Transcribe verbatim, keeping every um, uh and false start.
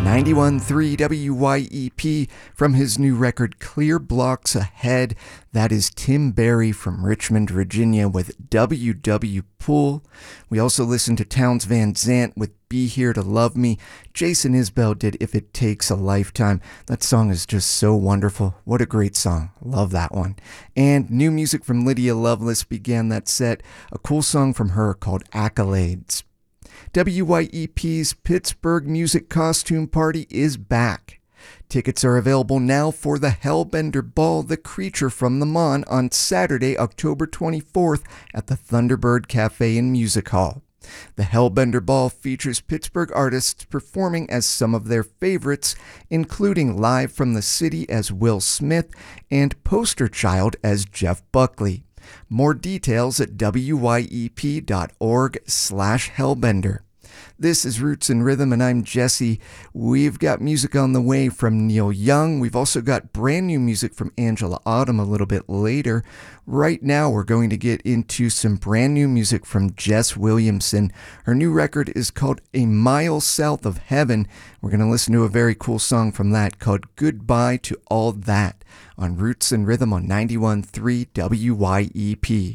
ninety-one point three W Y E P from his new record Clear Blocks Ahead. That is Tim Barry from Richmond, Virginia with W W Pool. We also listened to Townes Van Zandt with Be Here to Love Me. Jason Isbell did If It Takes a Lifetime. That song is just so wonderful. What a great song. Love that one. And new music from Lydia Loveless began that set. A cool song from her called Accolades. W Y E P's Pittsburgh Music Costume Party is back. Tickets are available now for the Hellbender Ball, The Creature from the Mon, on Saturday, October twenty-fourth at the Thunderbird Cafe and Music Hall. The Hellbender Ball features Pittsburgh artists performing as some of their favorites, including Live from the City as Will Smith and Poster Child as Jeff Buckley. More details at W Y E P dot org slash hellbender. This is Roots and Rhythm, and I'm Jesse. We've got music on the way from Neil Young. We've also got brand new music from Angela Autumn a little bit later. Right now, we're going to get into some brand new music from Jess Williamson. Her new record is called A Mile South of Heaven. We're going to listen to a very cool song from that called Goodbye to All That on Roots and Rhythm on ninety-one point three W Y E P.